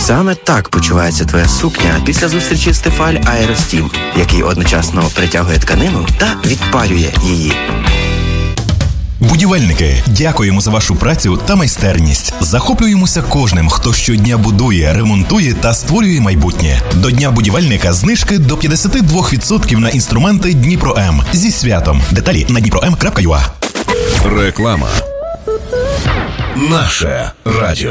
Саме так почувається твоя сукня після зустрічі з Тефаль Аеростім, який одночасно притягує тканину та відпарює її. Будівельники, дякуємо за вашу працю та майстерність. Захоплюємося кожним, хто щодня будує, ремонтує та створює майбутнє. До Дня будівельника знижки до 52% на інструменти Дніпро-М. Зі святом. Деталі на dnipro.m.ua. Реклама. Наше радіо.